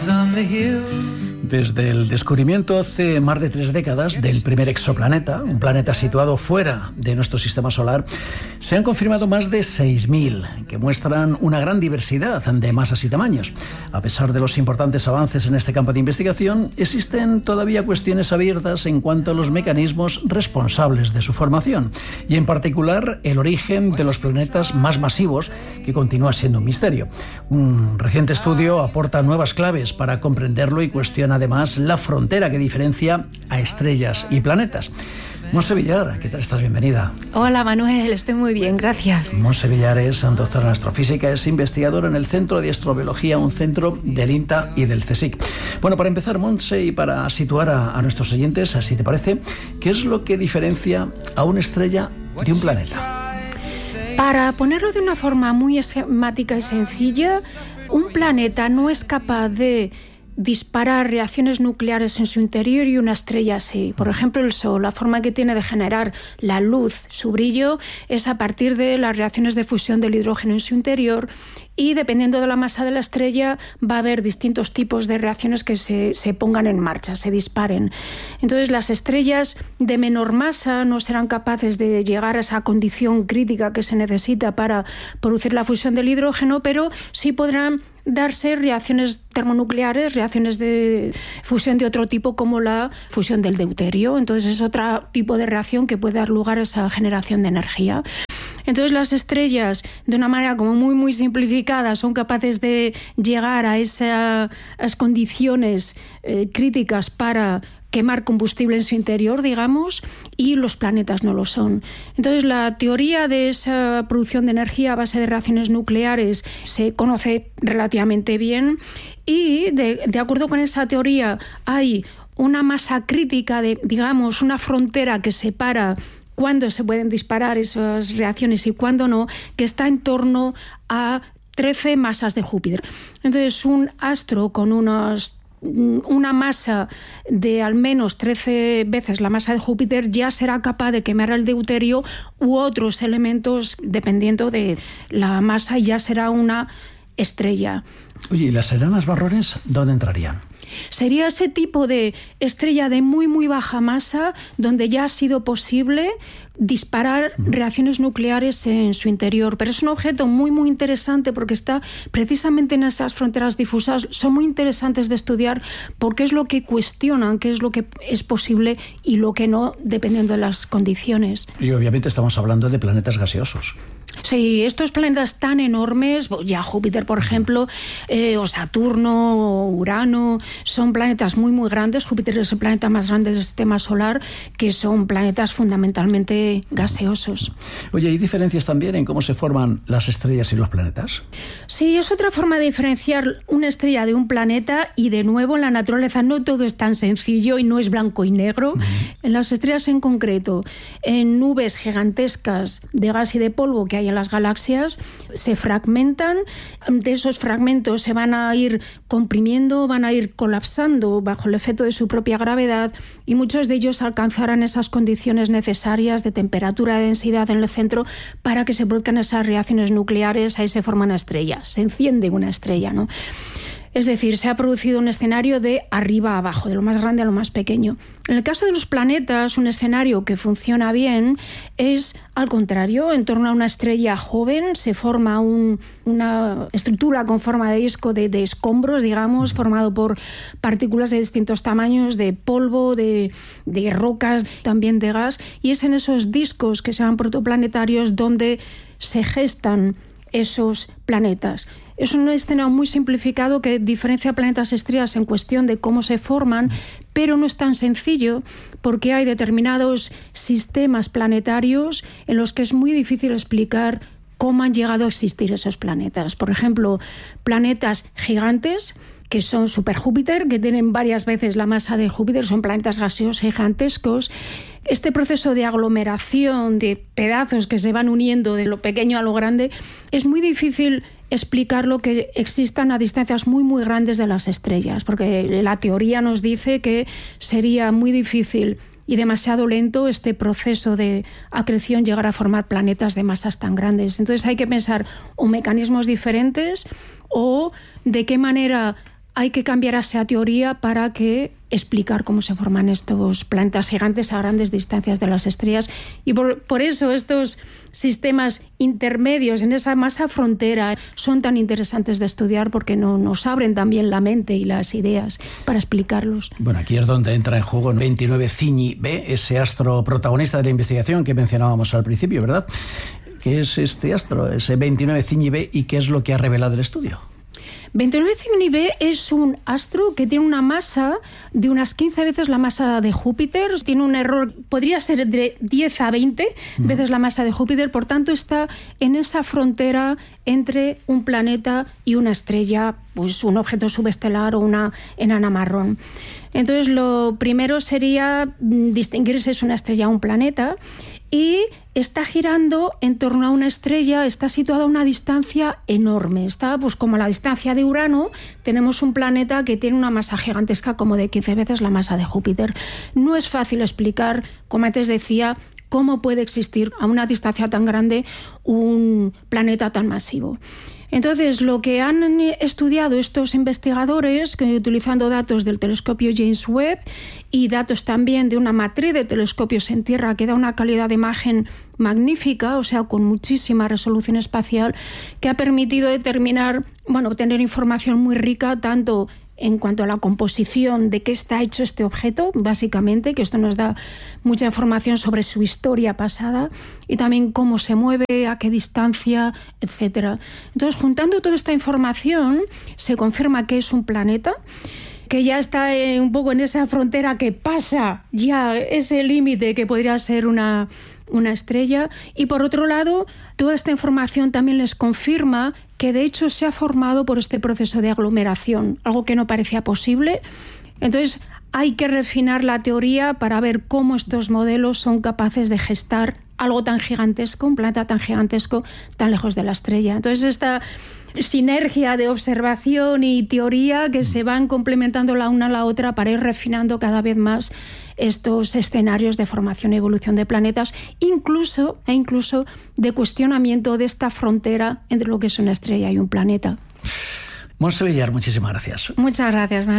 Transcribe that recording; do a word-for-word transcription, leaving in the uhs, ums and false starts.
Desde el descubrimiento hace más de tres décadas del primer exoplaneta, un planeta situado fuera de nuestro sistema solar, se han confirmado más de seis mil, que muestran una gran diversidad de masas y tamaños. A pesar de los importantes avances en este campo de investigación, existen todavía cuestiones abiertas en cuanto a los mecanismos responsables de su formación, y en particular el origen de los planetas más masivos, que continúa siendo un misterio. Un reciente estudio aporta nuevas claves para comprenderlo y cuestiona además la frontera que diferencia a estrellas y planetas. Monse Villar, ¿qué tal estás? Bienvenida. Hola Manuel, estoy muy bien, gracias. Monse Villar es doctora en astrofísica, es investigadora en el Centro de Astrobiología, un centro del INTA y del CSIC. Bueno, para empezar, Monse, y para situar a, a nuestros oyentes, si te parece, ¿qué es lo que diferencia a una estrella de un planeta? Para ponerlo de una forma muy esquemática y sencilla, un planeta no es capaz de disparar reacciones nucleares en su interior y una estrella sí. Por ejemplo, el Sol, la forma que tiene de generar la luz, su brillo, es a partir de las reacciones de fusión del hidrógeno en su interior, y dependiendo de la masa de la estrella va a haber distintos tipos de reacciones que se, se pongan en marcha, se disparen. Entonces las estrellas de menor masa no serán capaces de llegar a esa condición crítica que se necesita para producir la fusión del hidrógeno, pero sí podrán darse reacciones termonucleares, reacciones de fusión de otro tipo como la fusión del deuterio. Entonces es otro tipo de reacción que puede dar lugar a esa generación de energía. Entonces las estrellas, de una manera como muy muy simplificada, son capaces de llegar a esas condiciones eh, críticas para quemar combustible en su interior, digamos, y los planetas no lo son. Entonces la teoría de esa producción de energía a base de reacciones nucleares se conoce relativamente bien, y de, de acuerdo con esa teoría hay una masa crítica, de, digamos, una frontera que separa cuándo se pueden disparar esas reacciones y cuándo no, que está en torno a trece masas de Júpiter. Entonces, un astro con unos, una masa de al menos trece veces la masa de Júpiter ya será capaz de quemar el deuterio u otros elementos dependiendo de la masa, y ya será una estrella. Oye, ¿y las enanas marrones dónde entrarían? Sería ese tipo de estrella de muy muy baja masa donde ya ha sido posible disparar reacciones nucleares en su interior, pero es un objeto muy muy interesante porque está precisamente en esas fronteras difusas. Son muy interesantes de estudiar porque es lo que cuestionan, qué es lo que es posible y lo que no, dependiendo de las condiciones. Y obviamente estamos hablando de planetas gaseosos. Sí, estos planetas tan enormes, ya Júpiter, por ejemplo, eh, o Saturno, o Urano, son planetas muy, muy grandes. Júpiter es el planeta más grande del sistema solar, que son planetas fundamentalmente gaseosos. Oye, ¿hay diferencias también en cómo se forman las estrellas y los planetas? Sí, es otra forma de diferenciar una estrella de un planeta, y de nuevo en la naturaleza no todo es tan sencillo y no es blanco y negro. Uh-huh. En las estrellas en concreto, en nubes gigantescas de gas y de polvo que hay en las galaxias, se fragmentan. De esos fragmentos se van a ir comprimiendo, van a ir colapsando bajo el efecto de su propia gravedad, y muchos de ellos alcanzarán esas condiciones necesarias de temperatura y densidad en el centro para que se produzcan esas reacciones nucleares. Ahí se forman estrellas, se enciende una estrella, ¿no? Es decir, se ha producido un escenario de arriba a abajo, de lo más grande a lo más pequeño. En el caso de los planetas, un escenario que funciona bien es al contrario. En torno a una estrella joven se forma un, una estructura con forma de disco de, de escombros, digamos, formado por partículas de distintos tamaños, de polvo, de, de rocas, también de gas, y es en esos discos que se llaman protoplanetarios donde se gestan esos planetas. Es un escenario muy simplificado que diferencia planetas y estrellas en cuestión de cómo se forman, pero no es tan sencillo porque hay determinados sistemas planetarios en los que es muy difícil explicar cómo han llegado a existir esos planetas. Por ejemplo, planetas gigantes que son superjúpiter, que tienen varias veces la masa de Júpiter, son planetas gaseosos gigantescos. Este proceso de aglomeración de pedazos que se van uniendo de lo pequeño a lo grande, es muy difícil explicarlo que existan a distancias muy muy grandes de las estrellas, porque la teoría nos dice que sería muy difícil y demasiado lento este proceso de acreción llegar a formar planetas de masas tan grandes. Entonces hay que pensar o mecanismos diferentes o de qué manera hay que cambiar esa teoría para que explicar cómo se forman estos planetas gigantes a grandes distancias de las estrellas. Y por, por eso estos sistemas intermedios en esa masa frontera son tan interesantes de estudiar, porque no, nos abren también la mente y las ideas para explicarlos. Bueno, aquí es donde entra en juego veintinueve Cygni B, ese astro protagonista de la investigación que mencionábamos al principio, ¿verdad? ¿Qué es este astro, ese veintinueve Cygni B, y qué es lo que ha revelado el estudio? veintinueve Cygni B es un astro que tiene una masa de unas quince veces la masa de Júpiter. Tiene un error, podría ser de diez a veinte mm. veces la masa de Júpiter. Por tanto, está en esa frontera entre un planeta y una estrella, pues un objeto subestelar o una enana marrón. Entonces, lo primero sería distinguir si es una estrella o un planeta. Y está girando en torno a una estrella, está situada a una distancia enorme. Está, pues como la distancia de Urano, tenemos un planeta que tiene una masa gigantesca, como de quince veces la masa de Júpiter. No es fácil explicar, como antes decía, cómo puede existir a una distancia tan grande un planeta tan masivo. Entonces, lo que han estudiado estos investigadores, que utilizando datos del telescopio James Webb y datos también de una matriz de telescopios en tierra que da una calidad de imagen magnífica, o sea, con muchísima resolución espacial, que ha permitido determinar, bueno, obtener información muy rica, tanto en cuanto a la composición de qué está hecho este objeto, básicamente, que esto nos da mucha información sobre su historia pasada, y también cómo se mueve, a qué distancia, etcétera. Entonces, juntando toda esta información, se confirma que es un planeta, que ya está eh, un poco en esa frontera que pasa ya ese límite que podría ser una, una estrella. Y por otro lado, toda esta información también les confirma que de hecho se ha formado por este proceso de aglomeración, algo que no parecía posible. Entonces, hay que refinar la teoría para ver cómo estos modelos son capaces de gestar algo tan gigantesco, un planeta tan gigantesco, tan lejos de la estrella. Entonces, esta sinergia de observación y teoría que se van complementando la una a la otra para ir refinando cada vez más estos escenarios de formación y evolución de planetas, incluso, e incluso de cuestionamiento de esta frontera entre lo que es una estrella y un planeta. Montse Villar, muchísimas gracias. Muchas gracias, Manuel.